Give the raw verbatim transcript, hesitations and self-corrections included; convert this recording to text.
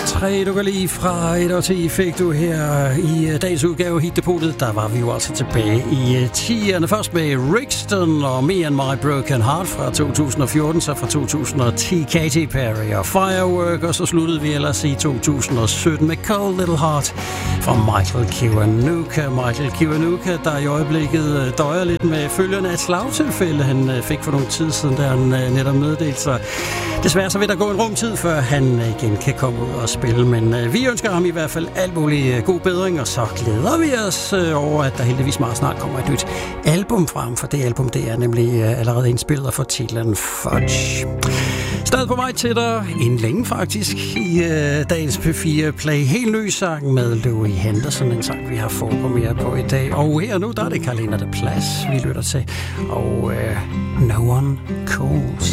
tre, du kan lige fra et og ti fik du her i dagens udgave af Hitdepotet. Der var vi jo altså tilbage i tierne. Først med Rixton og Me and My Broken Heart fra to tusind og fjorten, så fra to tusind og ti Katy Perry og Firework, og så sluttede vi ellers i to tusind og sytten med Cold Little Heart fra Michael Kiwanuka. Michael Kiwanuka, der i øjeblikket døjer lidt med følgerne af et slagtilfælde, han fik for nogle tid siden, da han netop meddelte sig. Desværre så vil der gå en rumtid, før han igen kan komme ud og spille, men øh, vi ønsker ham i hvert fald alt mulig øh, god bedring, og så glæder vi os øh, over, at der heldigvis meget snart kommer et nyt album frem, for det album, det er nemlig øh, allerede indspillet og får titlen Fudge. Stadig på vej til dig, inden længe faktisk, i øh, dagens P fire Play. Helt ny sang med Louis Henderson, en sang, vi har forpremiere på i dag. Og her nu, der er det Carolina de Plas, vi lytter til, og øh, No One Calls.